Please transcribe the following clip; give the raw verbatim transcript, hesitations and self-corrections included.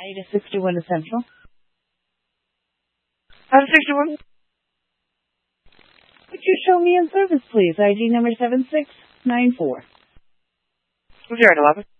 eight sixty-one to Central. eight sixty-one? Would you show me in service, please? I D number seven six nine four. zero eleven.